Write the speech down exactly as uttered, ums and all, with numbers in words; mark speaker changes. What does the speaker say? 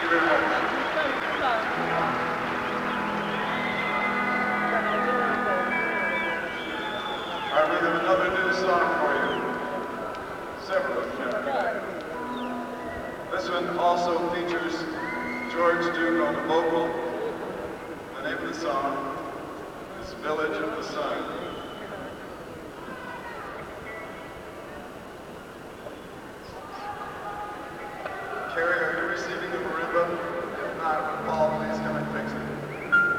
Speaker 1: very much. All right, we have another new song for you. Several of them. This one also features George Duke on the vocal. The name of the song is Village of the Sun. Carrie, are you receiving the marimba? If not, Paul.